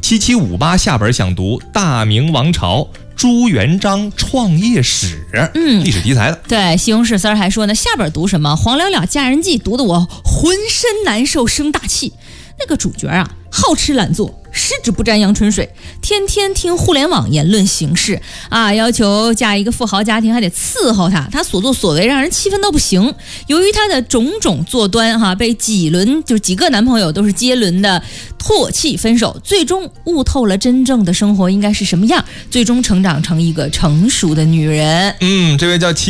7758下本想读大明王朝朱元璋创业史，历史题材的。 对，西红柿丝儿还说呢，下本读什么黄了了佳人计，读得我浑身难受生大气。那个主角啊，好吃懒做，十指不沾阳春水，天天听互联网言论形式啊，要求嫁一个富豪家庭还得伺候他所作所为让人气愤到不行。由于他的种种作端被几个男朋友都是接轮的唾弃分手，最终悟透了真正的生活应该是什么样，最终成长成一个成熟的女人。 这位叫